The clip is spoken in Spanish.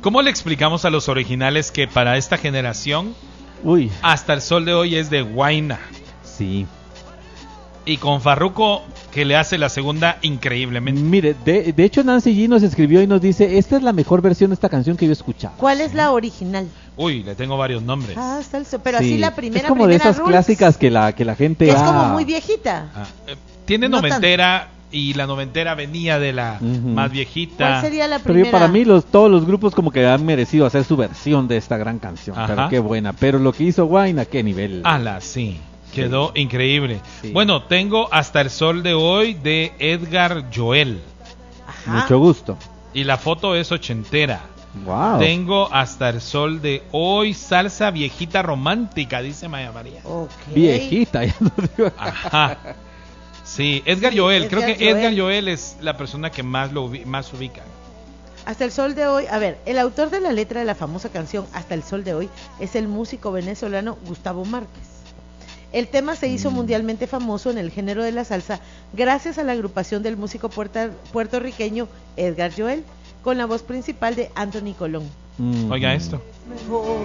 ¿Cómo le explicamos a los originales que para esta generación, hasta el sol de hoy es de Huayna? Sí. Y con Farruko, que le hace la segunda increíblemente. Mire, de hecho Nancy G nos escribió y nos dice, esta es la mejor versión de esta canción que yo he escuchado. ¿Cuál es la original? Uy, le tengo varios nombres. Hasta el sol, pero así la primera. Es como de esas Roots, clásicas que la gente que es como muy viejita. Tiene No noventera tanto. y la noventera venía de la más viejita. ¿Cuál sería la Pero primera? para mí todos los grupos como que han merecido hacer su versión de esta gran canción. Ajá. Pero qué buena. Pero lo que hizo Huayna, qué nivel. Ala, sí. Quedó increíble. Sí. Bueno, tengo Hasta el sol de hoy de Edgar Joel. Ajá. Mucho gusto. Y la foto es ochentera. Wow. Tengo Hasta el sol de hoy, salsa viejita romántica, dice Maya María. Okay. Viejita, ya no digo. Ajá. Sí, Edgar Joel. Edgar Creo que Joel. Edgar Joel es la persona que más más ubica. Hasta el sol de hoy, a ver, el autor de la letra de la famosa canción Hasta el sol de hoy es el músico venezolano Gustavo Márquez. El tema se hizo mundialmente famoso en el género de la salsa gracias a la agrupación del músico puertorriqueño Edgar Joel, con la voz principal de Anthony Colón. Oiga esto. Mejor